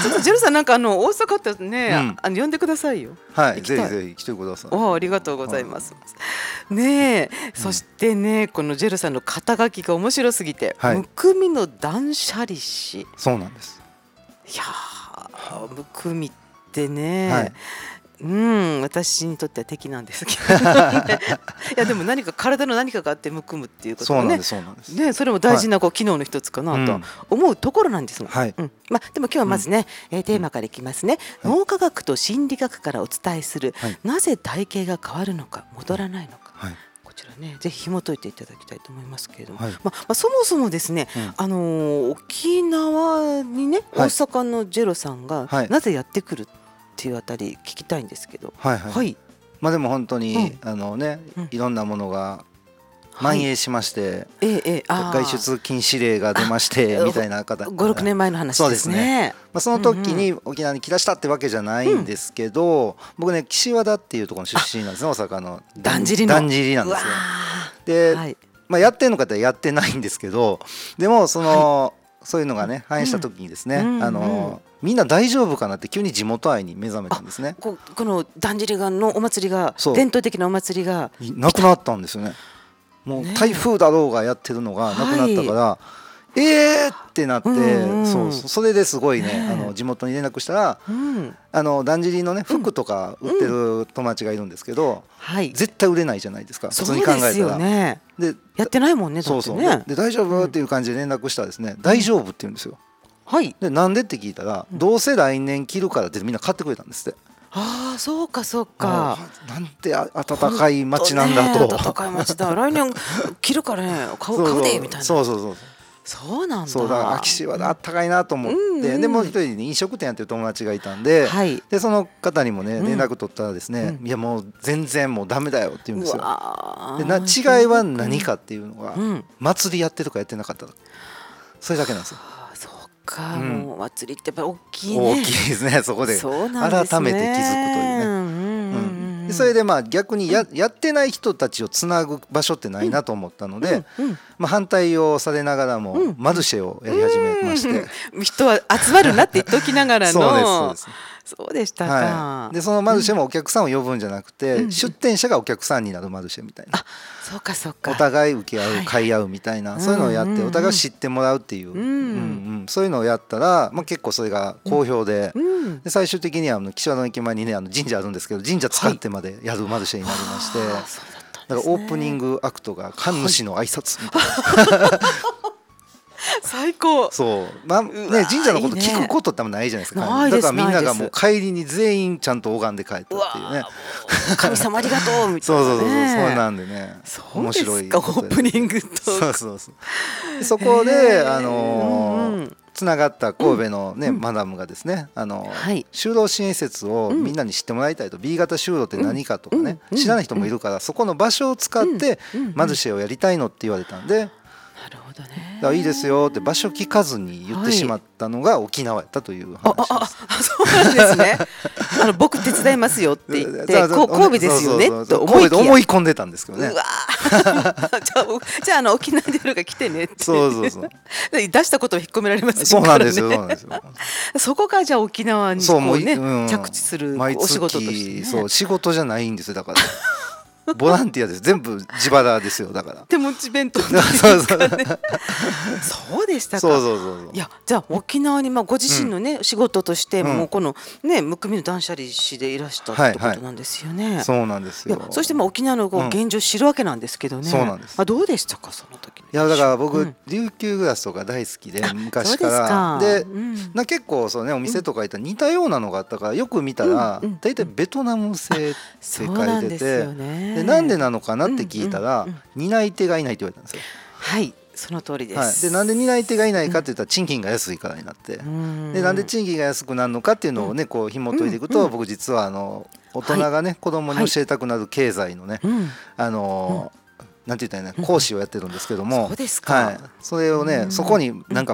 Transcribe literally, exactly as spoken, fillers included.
ちょっとジェルさんなんかあの大阪ってね、 うん、 あの呼んでくださいよ。 はい、 行きたい。 ぜひぜひ来てください。 おありがとうございます。はい、ねえ、うん、そしてねこのジェルさんの肩書きが面白すぎて、はい、むくみの断捨離師。 そうなんです。 いやーむくみってね、はい、うん私にとっては敵なんですけど、ね、いやでも何か体の何かがあってむくむっていうことはね、そうなんです、そうなんですね、それも大事なこう機能の一つかなと思うところなんですが、はいうん、まあでも今日はまずね、うん、えー、テーマからいきますね、うん、脳科学と心理学からお伝えする、はい、なぜ体型が変わるのか戻らないのか、はい、こちらねぜひ紐解いていただきたいと思いますけれども、はい、まあまあ、そもそもですね、うん、あのー、沖縄にね、はい、大阪のジェロさんがなぜやってくるっていうあたり聞きたいんですけど、はいはいはい、 まあでも本当に、うん、あのね、うん、いろんなものが蔓延しまして、はい、ええ外出禁止令が出ましてみたいな方、 ご、ろくねんまえの話ですね。そうですね。 まあ、その時に沖縄に来だしたってわけじゃないんですけど、うん、僕ね岸和田っていうところの出身なんですね、大阪のだんじりのだんじりなんですよ。で、はい、まあ、やってんのかってやってないんですけど、でもその、はい、そういうのがね反映した時にですね、うん、あのみんな大丈夫かなって急に地元愛に目覚めたんですね。 こ, このだんじりがのお祭りが伝統的なお祭りがなくなったんですよね。もう台風だろうがやってるのがなくなったから、はい、えーってなって、うんうん、そうそれですごいね、ねあの地元に連絡したら、うん、あのだんじりのね服とか売ってる友達がいるんですけど、うん、絶対売れないじゃないですか、普通に考えたら。そうですよね。 でやってないもんね。 そうそうね。で大丈夫っていう感じで連絡したらですね、うん、大丈夫って言うんですよ。はい、でなんでって聞いたら、うん、どうせ来年着るからってみんな買ってくれたんですって。 ああそうかそうか。 なんて暖かい街なんだと。 暖かい街だ。来年着るからね買う買うでみたいな。 そうそうそう。 そうなんだ。 そうだから岸和田あったかいなと思って、うんうん、でもう一人に飲食店やってる友達がいたんで、はい、でその方にもね連絡取ったらですね、うん、いやもう全然もうダメだよって言うんですよ。でな違いは何かっていうのが、うん、祭りやってるかやってなかったそれだけなんですよ。 か、うん、もう祭りってやっぱり大きいね。 大きいですね。そこで改めて気づくというね。うん、でそれでまあ逆に や, やってない人たちをつなぐ場所ってないなと思ったので、うんうん、まあ、反対をされながらも、うん、マルシェをやり始めまして、 うん、人は集まるなって言っておきながらのそうですそうです。 そうでしたか、 はい、でそのマルシェもお客さんを呼ぶんじゃなくて、うん、出店者がお客さんになるマルシェみたいな、 あそうかそうか、 お互い受け合う、はい、買い合うみたいな、そういうのをやって、お互い知ってもらうっていう、うんうんうん、そういうのをやったら、まあ、結構それが好評 で,、うん、で最終的にはあの岸和田の駅前にねあの神社あるんですけど、神社使ってまでやるマルシェになりまして、はい、だからオープニングアクトが神主の挨拶みたいな、はい最高。 そう、まあね、神社のこと聞くことってあんまないじゃないですか。だからみんながもう帰りに全員ちゃんと拝んで帰ったっていうね。 神様ありがとうみたいな、ね、 そうそうそうそう、そうなんでね。 面白いことで、オープニングとそうそうそう。そこであのー、つながった神戸のね、うん、マダムがですね、あのーはい、就労支援施設をみんなに知ってもらいたいと、うん、ビー 型就労って何かとかね、うん、知らない人もいるから、そこの場所を使ってマルシェをやりたいのって言われたんで。 なるほどね、 いいですよって場所聞かずに言ってしまったのが沖縄やったという話です。 あああそうなんですね。あの僕手伝いますよって言ってこ神戸ですよねと思い思い込んでたんですけどね。 うわじゃあじゃあ、あの沖縄でるが来てねってそうそうそう出したことを引っ込められますよ。 そうなんですよ、そうなんですよ。 そこからじゃあ沖縄にこうね、うん、着地するお仕事として、ね、 そう仕事じゃないんですよだからボランティアです。全部自腹ですよだから。 手持ち弁当とか、ね、 そうそうそうでしたか。 そうそうそうそう。 いやじゃあ沖縄にまあご自身のね、うん、仕事としてもうこのねむくみの断捨離師でいらしたってことなんですよね。はいはい、 そうなんですよ。 いやそしてまあ沖縄のこう現状を知るわけなんですけどね。 そうなんです。 あどうでしたかその時の。 いやだから僕、うん、琉球グラスとか大好きで昔からで, で、うん、な結構そうねお店とか行ったら似たようなのがあったからよく見たら、うんうん、大体ベトナム製って書いてて、でなんでなのかなって聞いたら、うんうんうん、担い手がいないって言われたんですよ。 はいその通りです、 はい、でなんで担い手がいないかって言ったら賃金が安いからになって、うん、でなんで賃金が安くなるのかっていうのをねこう紐解いていくと、うんうん、僕実はあの大人がね、はい、子供に教えたくなる経済のね、はい、あのーうんなんて言ったらいいの講師をやってるんですけども、 そうですか、 はい、それをねそこになんか